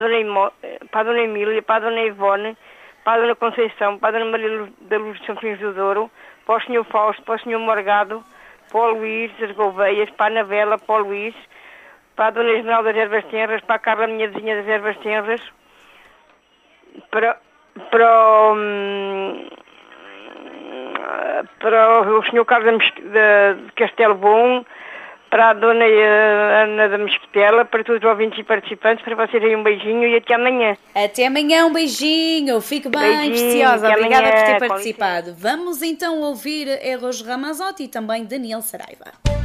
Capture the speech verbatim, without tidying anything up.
Dona Imo, para a Dona Emília, para a Dona Ivone, para a Dona Conceição, para a Dona Maria da Luz de São Cristóvão do Douro, para o senhor Fausto, para o senhor Morgado, para o Luís das Gouveias, para a Anabela, para o Luís, para a Dona Esmeralda das Ervas Tenras, para a Carla, minha vizinha das Ervas Tenras, para, para, o, para o senhor Carlos de Castelo Bom, para a Dona Ana da Mosquitela, para todos os ouvintes e participantes, para vocês aí um beijinho e até amanhã. Até amanhã, um beijinho. Fique bem, Beijinho, preciosa. até Obrigada amanhã, por ter com participado. Vamos então ouvir Eros Ramazzotti e também Daniel Saraiva.